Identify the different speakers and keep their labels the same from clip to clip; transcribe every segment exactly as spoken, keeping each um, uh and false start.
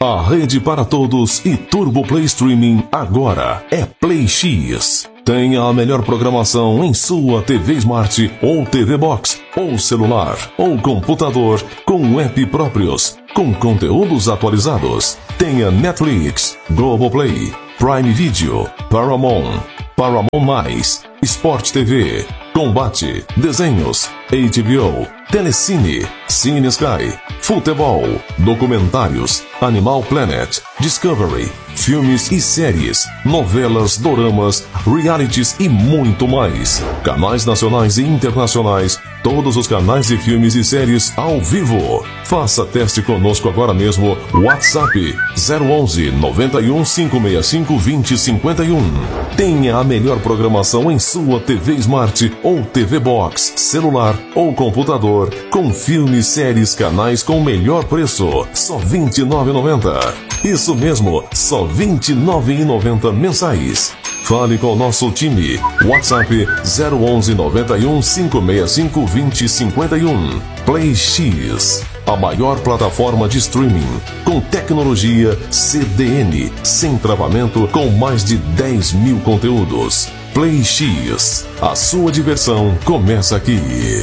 Speaker 1: A rede para todos e Turbo Play Streaming agora é Play X. Tenha a melhor programação em sua T V Smart ou T V Box, ou celular, ou computador, com app próprios, com conteúdos atualizados. Tenha Netflix, Globoplay, Prime Video, Paramount, Paramount+, Sport T V, Combate, Desenhos, H B O, Telecine, Cine Sky, Futebol, Documentários, Animal Planet, Discovery, filmes e séries, novelas, doramas, realities e muito mais. Canais nacionais e internacionais, todos os canais de filmes e séries ao vivo. Faça teste conosco agora mesmo. WhatsApp zero onze, noventa e um, cinco seis cinco, vinte, cinquenta e um. Tenha a melhor programação em sua T V Smart ou T V Box, celular ou computador, com filmes, séries, canais com melhor preço, só vinte e nove reais e noventa centavos. Isso mesmo, só vinte e nove reais e noventa centavos mensais. Fale com o nosso time. WhatsApp zero onze, noventa e um, cinco seis cinco, vinte, cinquenta e um. Play X, a maior plataforma de streaming, com tecnologia C D N, sem travamento, com mais de dez mil conteúdos. Play X, a sua diversão começa aqui.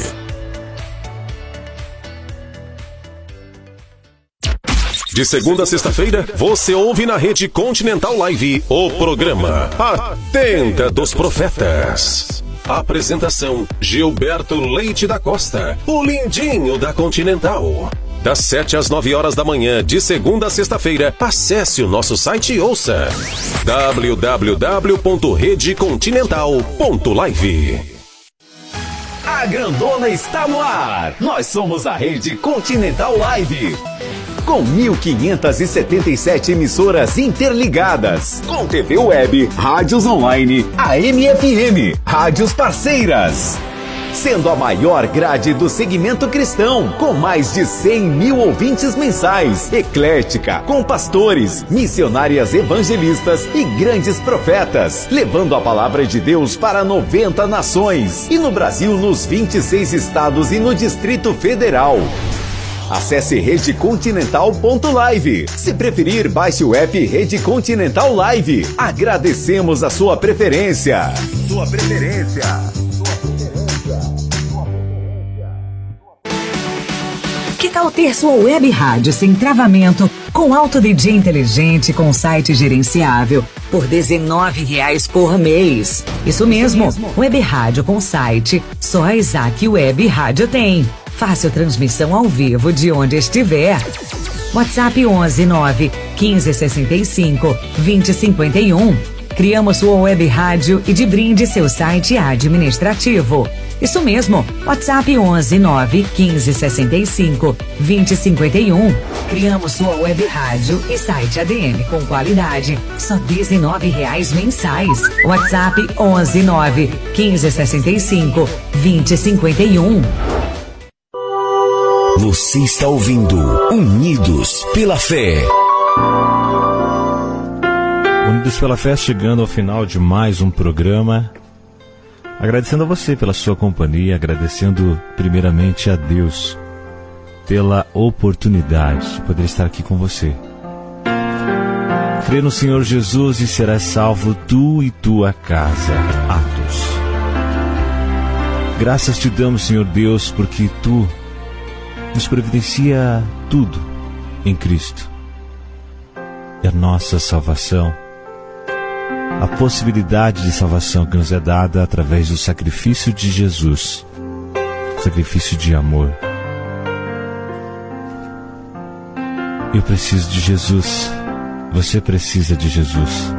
Speaker 1: De segunda a sexta-feira, você ouve na Rede Continental Live o programa A Tenda dos Profetas. Apresentação: Gilberto Leite da Costa, o lindinho da Continental. Das sete às nove horas da manhã, de segunda a sexta-feira, acesse o nosso site e ouça w w w ponto rede continental ponto live.
Speaker 2: A grandona está no ar. Nós somos a Rede Continental Live. Com mil quinhentas e setenta e sete emissoras interligadas, com T V web, rádios online, A M e F M, rádios parceiras. Sendo a maior grade do segmento cristão, com mais de cem mil ouvintes mensais, eclética, com pastores, missionárias evangelistas e grandes profetas, levando a palavra de Deus para noventa nações, e no Brasil nos vinte e seis estados e no Distrito Federal. Acesse rede continental ponto live. Se preferir, baixe o app Rede Continental Live. Agradecemos a sua preferência. Sua preferência.
Speaker 3: Que tal ter sua web rádio sem travamento, com alto D J inteligente, com site gerenciável, por dezenove reais por mês? Isso mesmo, web rádio com site, só a Isaac Web Rádio tem. Fácil transmissão ao vivo de onde estiver. WhatsApp onze, nove, quinze, sessenta e cinco, vinte, cinquenta e um. Criamos sua web rádio e de brinde seu site administrativo. Isso mesmo, WhatsApp onze, nove, quinze, sessenta e cinco, vinte, cinquenta e um. Criamos sua web rádio e site A D M com qualidade, só dezenove reais mensais. WhatsApp onze, nove, quinze, sessenta e cinco, vinte, cinquenta e um.
Speaker 2: Você está ouvindo Unidos pela Fé.
Speaker 4: Unidos pela Fé, chegando ao final de mais um programa. Agradecendo a você pela sua companhia, agradecendo primeiramente a Deus pela oportunidade de poder estar aqui com você. Crê no Senhor Jesus e serás salvo, tu e tua casa. Atos. Graças te damos, Senhor Deus, porque tu nos providencia tudo em Cristo. E a nossa salvação, a possibilidade de salvação que nos é dada através do sacrifício de Jesus, sacrifício de amor. Eu preciso de Jesus, você precisa de Jesus.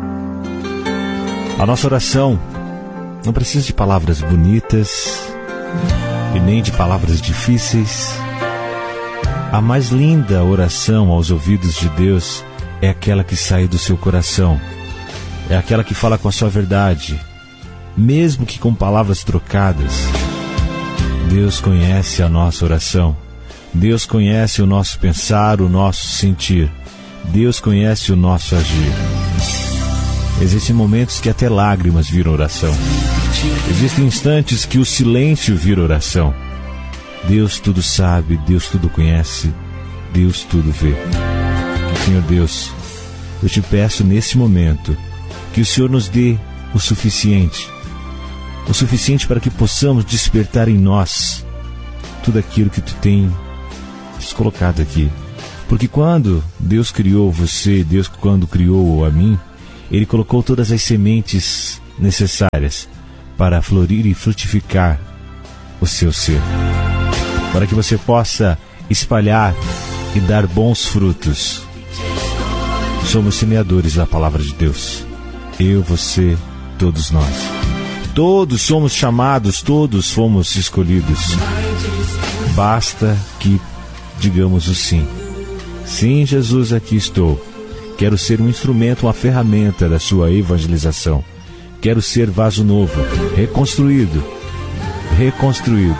Speaker 4: A nossa oração não precisa de palavras bonitas e nem de palavras difíceis. A mais linda oração aos ouvidos de Deus é aquela que sai do seu coração. É aquela que fala com a sua verdade, mesmo que com palavras trocadas. Deus conhece a nossa oração. Deus conhece o nosso pensar, o nosso sentir. Deus conhece o nosso agir. Existem momentos que até lágrimas viram oração. Existem instantes que o silêncio vira oração. Deus tudo sabe, Deus tudo conhece, Deus tudo vê. Senhor Deus, eu te peço nesse momento que o Senhor nos dê o suficiente, o suficiente para que possamos despertar em nós tudo aquilo que tu tem colocado aqui. Porque quando Deus criou você, Deus quando criou a mim, Ele colocou todas as sementes necessárias para florir e frutificar o seu ser, para que você possa espalhar e dar bons frutos. Somos semeadores da palavra de Deus. Eu, você, todos nós. Todos somos chamados, todos fomos escolhidos. Basta que digamos o sim. Sim, Jesus, aqui estou. Quero ser um instrumento, uma ferramenta da sua evangelização. Quero ser vaso novo, reconstruído, reconstruído.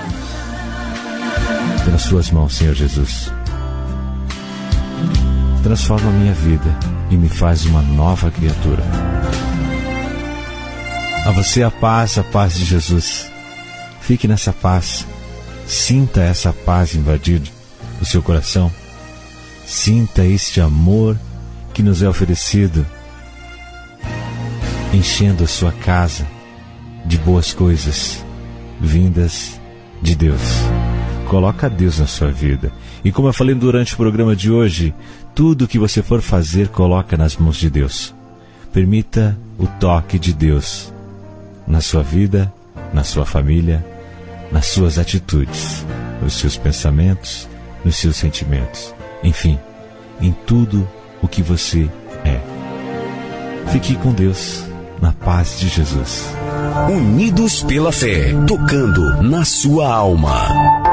Speaker 4: Nas suas mãos, Senhor Jesus. Transforma a minha vida e me faz uma nova criatura. A você a paz, a paz de Jesus. Fique nessa paz. Sinta essa paz invadir o seu coração. Sinta este amor que nos é oferecido, enchendo a sua casa de boas coisas vindas de Deus. Coloca Deus na sua vida. E como eu falei durante o programa de hoje, tudo que você for fazer, coloca nas mãos de Deus. Permita o toque de Deus na sua vida, na sua família, nas suas atitudes, nos seus pensamentos, nos seus sentimentos. Enfim, em tudo o que você é. Fique com Deus, na paz de Jesus.
Speaker 2: Unidos pela fé, tocando na sua alma.